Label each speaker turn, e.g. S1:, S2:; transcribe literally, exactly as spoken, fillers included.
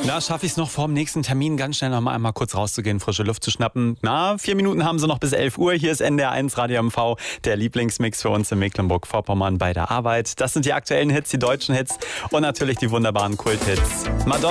S1: Da schaffe ich es noch vor dem nächsten Termin ganz schnell noch mal einmal kurz rauszugehen, frische Luft zu schnappen. Na, vier Minuten haben sie noch bis elf Uhr. Hier ist N D R eins Radio M V, der Lieblingsmix für uns in Mecklenburg-Vorpommern bei der Arbeit. Das sind die aktuellen Hits, die deutschen Hits und natürlich die wunderbaren Kulthits. Madonna.